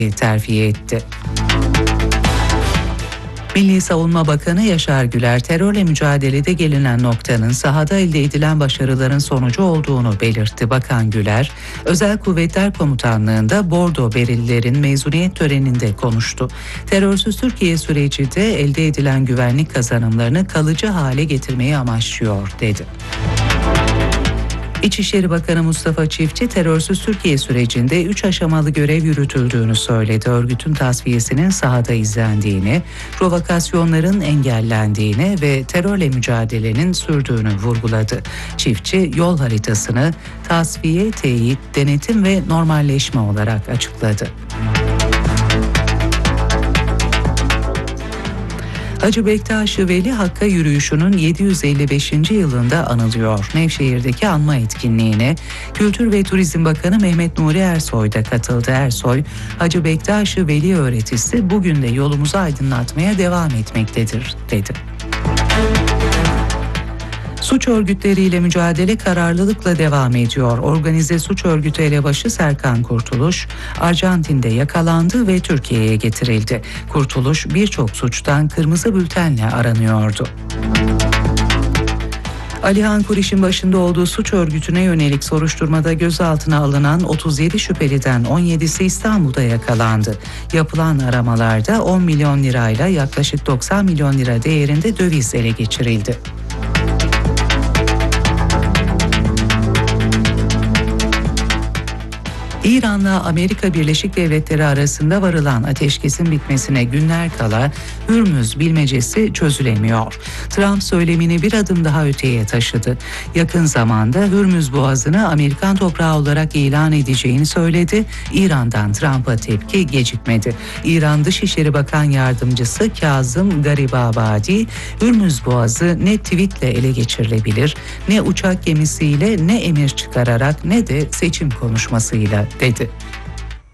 terfi etti. Milli Savunma Bakanı Yaşar Güler, terörle mücadelede gelinen noktanın sahada elde edilen başarıların sonucu olduğunu belirtti. Bakan Güler, Özel Kuvvetler Komutanlığı'nda Bordo Berililerin mezuniyet töreninde konuştu. Terörsüz Türkiye süreci de elde edilen güvenlik kazanımlarını kalıcı hale getirmeyi amaçlıyor, dedi. İçişleri Bakanı Mustafa Çiftçi, terörsüz Türkiye sürecinde 3 aşamalı görev yürütüldüğünü söyledi. Örgütün tasfiyesinin sahada izlendiğini, provokasyonların engellendiğini ve terörle mücadelenin sürdüğünü vurguladı. Çiftçi, yol haritasını tasfiye, teyit, denetim ve normalleşme olarak açıkladı. Hacı Bektaş-ı Veli Hakk'a yürüyüşünün 755. yılında anılıyor. Nevşehir'deki anma etkinliğine Kültür ve Turizm Bakanı Mehmet Nuri Ersoy da katıldı. Ersoy, Hacı Bektaş-ı Veli öğretisi bugün de yolumuzu aydınlatmaya devam etmektedir, dedi. Suç örgütleriyle mücadele kararlılıkla devam ediyor. Organize suç örgütü elebaşı Serkan Kurtuluş, Arjantin'de yakalandı ve Türkiye'ye getirildi. Kurtuluş birçok suçtan kırmızı bültenle aranıyordu. Alihan Kuriş'in başında olduğu suç örgütüne yönelik soruşturmada gözaltına alınan 37 şüpheliden 17'si İstanbul'da yakalandı. Yapılan aramalarda 10 milyon lirayla yaklaşık 90 milyon lira değerinde döviz ele geçirildi. İran'la Amerika Birleşik Devletleri arasında varılan ateşkesin bitmesine günler kala Hürmüz bilmecesi çözülemiyor. Trump söylemini bir adım daha öteye taşıdı. Yakın zamanda Hürmüz Boğazı'nı Amerikan toprağı olarak ilan edeceğini söyledi. İran'dan Trump'a tepki gecikmedi. İran Dışişleri Bakan Yardımcısı Kazım Garibabadi, Hürmüz Boğazı ne tweetle ele geçirilebilir, ne uçak gemisiyle, ne emir çıkararak, ne de seçim konuşmasıyla, dedi.